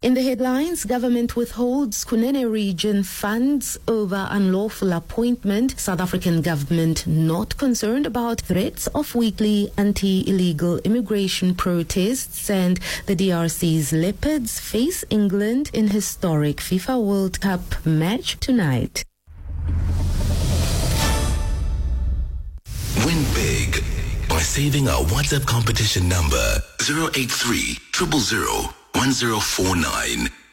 In the headlines, government withholds Kunene region funds over unlawful appointment. South African government not concerned about threats of weekly anti-illegal immigration protests, and the DRC's Leopards face England in historic FIFA World Cup match tonight. Win big by saving our WhatsApp competition number 083 000 1049.